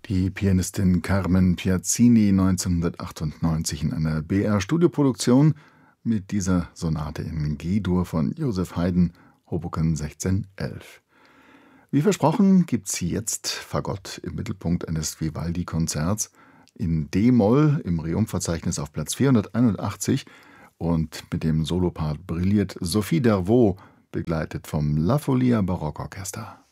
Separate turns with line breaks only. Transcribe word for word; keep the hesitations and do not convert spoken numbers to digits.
Die Pianistin Carmen Piazzini neunzehnhundertachtundneunzig in einer B R-Studioproduktion mit dieser Sonate in G-Dur von Joseph Haydn, Hoboken sechzehn elf. Wie versprochen gibt's jetzt Fagott im Mittelpunkt eines Vivaldi-Konzerts in D-Moll im Reumverzeichnis auf Platz vierhunderteinundachtzig und mit dem Solopart brilliert Sophie Dervaux, begleitet vom La Folia Barockorchester.